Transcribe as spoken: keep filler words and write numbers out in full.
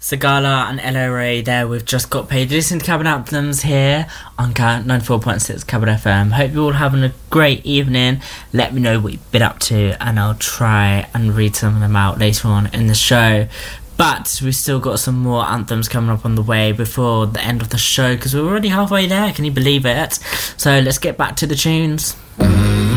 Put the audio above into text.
Sigala and Ella Ray there with Just Got Paid. Listen to Cabin Anthems here on ninety-four point six Cabin F M. Hope you're all having a great evening. Let me know what you've been up to and I'll try and read some of them out later on in the show. But we've still got some more anthems coming up on the way before the end of the show because we're already halfway there. Can you believe it? So let's get back to the tunes.